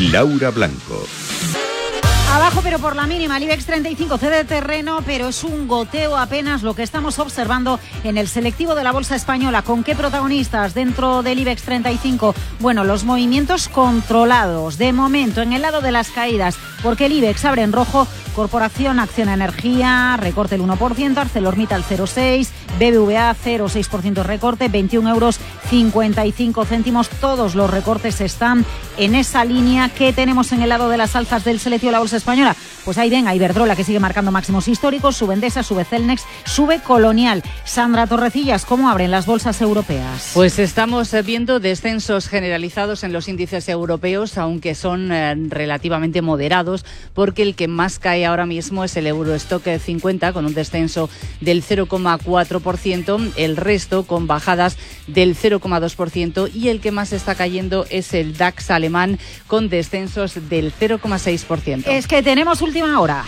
Laura Blanco. Abajo pero por la mínima, el IBEX 35 cede terreno, pero es un goteo apenas lo que estamos observando en el selectivo de la Bolsa Española. ¿Con qué protagonistas dentro del IBEX 35? Bueno, los movimientos controlados, de momento, en el lado de las caídas, porque el IBEX abre en rojo. Corporación Acciona Energía, recorte el 1%, ArcelorMittal 0,6%, BBVA 0,6% recorte, 21,55 €. Todos los recortes están en esa línea. ¿Qué tenemos en el lado de las alzas del selectivo de la Bolsa Española? Pues ahí ven a Iberdrola, que sigue marcando máximos históricos, sube Endesa, sube Celnex, sube Colonial. Sandra Torrecillas, ¿cómo abren las bolsas europeas? Pues estamos viendo descensos generalizados en los índices europeos, aunque son relativamente moderados, porque el que más cae ahora mismo es el Eurostock 50, con un descenso del 0,4%, el resto con bajadas del 0,2%, y el que más está cayendo es el DAX alemán, con descensos del 0,6%. Es que tenemos última hora.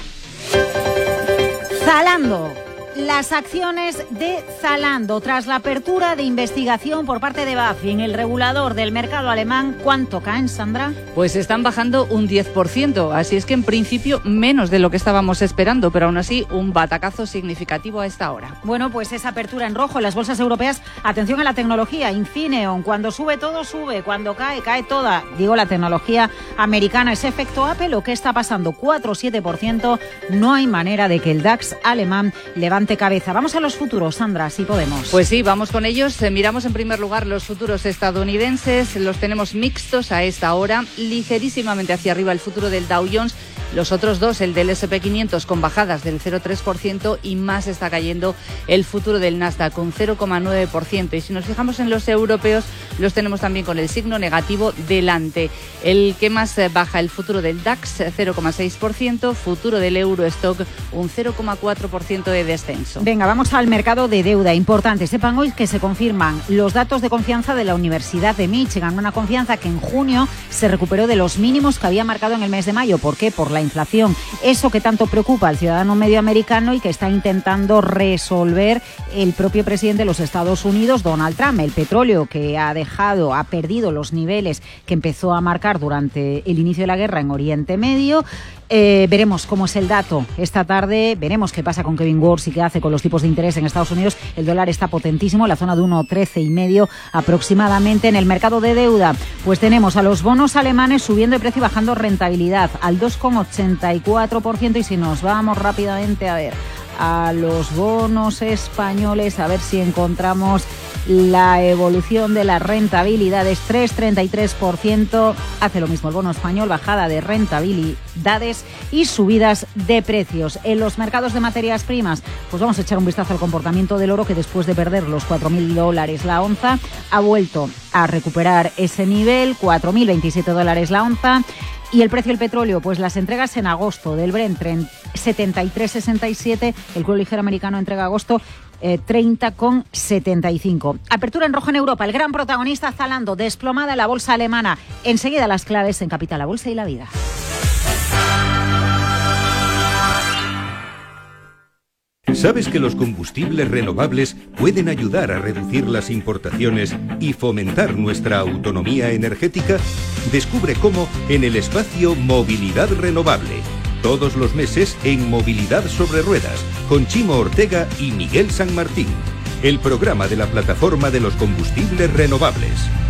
Zalando. Las acciones de Zalando, tras la apertura de investigación por parte de BaFin, el regulador del mercado alemán, ¿cuánto caen, Sandra? Pues están bajando un 10%, así es que en principio menos de lo que estábamos esperando, pero aún así un batacazo significativo a esta hora. Bueno, pues esa apertura en rojo en las bolsas europeas. Atención a la tecnología, Infineon, cuando sube todo sube, cuando cae, cae toda. Digo, la tecnología americana, ese efecto Apple, lo que está pasando, 4,7%, no hay manera de que el DAX alemán levante cabeza. Vamos a los futuros, Sandra, si podemos. Pues sí, vamos con ellos. Miramos en primer lugar los futuros estadounidenses. Los tenemos mixtos a esta hora, ligerísimamente hacia arriba el futuro del Dow Jones. Los otros dos, el del S&P 500 con bajadas del 0,3%, y más está cayendo el futuro del Nasdaq con 0,9%. Y si nos fijamos en los europeos, los tenemos también con el signo negativo delante. El que más baja, el futuro del DAX, 0,6%, futuro del Eurostock, un 0,4% de descenso. Venga, vamos al mercado de deuda. Importante, sepan hoy que se confirman los datos de confianza de la Universidad de Michigan, una confianza que en junio se recuperó de los mínimos que había marcado en el mes de mayo. ¿Por qué? Por la inflación. Eso que tanto preocupa al ciudadano medio americano y que está intentando resolver el propio presidente de los Estados Unidos, Donald Trump. El petróleo, que ha perdido los niveles que empezó a marcar durante el inicio de la guerra en Oriente Medio. Veremos cómo es el dato esta tarde, veremos qué pasa con Kevin Warsh y qué hace con los tipos de interés en Estados Unidos. El dólar está potentísimo, la zona de 1,13,5 aproximadamente. En el mercado de deuda, pues tenemos a los bonos alemanes subiendo de precio y bajando rentabilidad al 2,84%. Y si nos vamos rápidamente a ver a los bonos españoles, a ver si encontramos la evolución de las rentabilidades, 3,33%, hace lo mismo el bono español, bajada de rentabilidades y subidas de precios. En los mercados de materias primas, pues vamos a echar un vistazo al comportamiento del oro, que después de perder los $4.000 la onza, ha vuelto a recuperar ese nivel, $4.027 la onza. Y el precio del petróleo, pues las entregas en agosto del Brent, 73,67, el crudo ligero americano entrega agosto 30,75. Apertura en rojo en Europa, el gran protagonista Zalando, desplomada en la bolsa alemana. Enseguida las claves en Capital, la Bolsa y la Vida. ¿Sabes que los combustibles renovables pueden ayudar a reducir las importaciones y fomentar nuestra autonomía energética? Descubre cómo en el espacio Movilidad Renovable. Todos los meses en Movilidad sobre Ruedas, con Chimo Ortega y Miguel San Martín. El programa de la plataforma de los combustibles renovables.